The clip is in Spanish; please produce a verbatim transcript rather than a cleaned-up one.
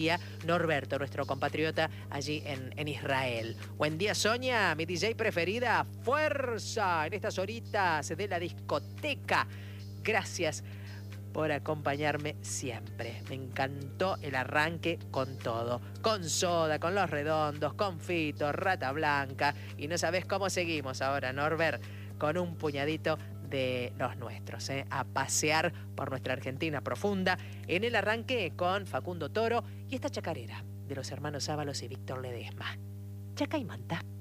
Norberto, nuestro compatriota allí en, en Israel. Buen día, Sonia, mi D J preferida. Fuerza en estas horitas de la discoteca. Gracias por acompañarme siempre. Me encantó el arranque con todo. Con Soda, con Los Redondos, con Fito, Rata Blanca. Y no sabés cómo seguimos ahora, Norbert, con un puñadito de los nuestros, ¿eh? A pasear por nuestra Argentina profunda. En el arranque con Facundo Toro y esta chacarera de los hermanos Ábalos y Víctor Ledesma. Chaca y Manta.